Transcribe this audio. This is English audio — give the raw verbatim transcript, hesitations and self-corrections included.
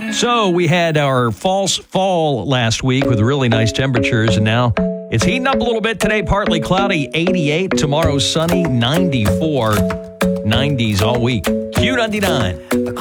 So we had our false fall last week with really nice temperatures, and now it's heating up a little bit today. Partly cloudy, eighty-eight. Tomorrow, sunny, ninety-four. nineties all week. Q ninety-nine.